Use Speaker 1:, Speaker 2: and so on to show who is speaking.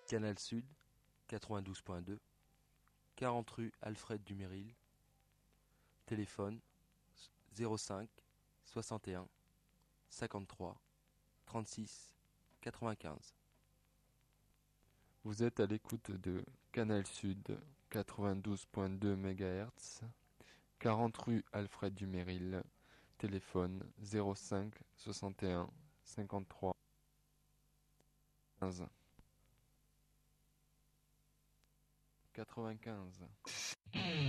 Speaker 1: Canal Sud, 92.2, 40 rue Alfred Duméril, téléphone 05 61 53 36 95.
Speaker 2: Vous êtes à l'écoute de Canal Sud 92.2 MHz, 40 rue Alfred Duméril, téléphone 05 61 53 15 95.